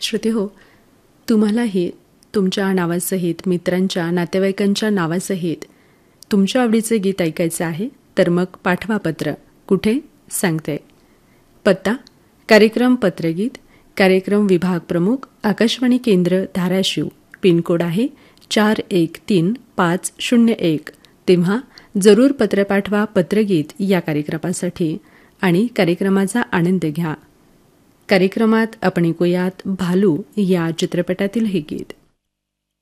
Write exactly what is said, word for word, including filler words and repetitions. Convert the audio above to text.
श्रोतेहो, तुम्हालाही तुमच्या नावासहित, मित्रांच्या, नातेवाईकांच्या नावासहित तुमच्या आवडीचे गीत ऐकायचे आहे, तर मग पाठवा पत्र. कुठे सांगते. पत्ता कार्यक्रम पत्रगीत, कार्यक्रम विभाग प्रमुख, आकाशवाणी केंद्र, धाराशिव. पिनकोड आहे चार एक तीन पाच शून्य एक. तेव्हा जरूर पत्र पाठवा पत्रगीत या कार्यक्रमासाठी आणि कार्यक्रमाचा आनंद घ्या. कार्यक्रमात आपण ऐकूयात भालू या चित्रपटातील हे गीत.